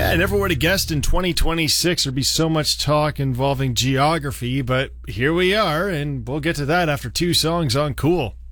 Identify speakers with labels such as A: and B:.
A: I never would have guessed in 2026 there'd be so much talk involving geography, but here we are, and we'll get to that after 2 songs on Cool.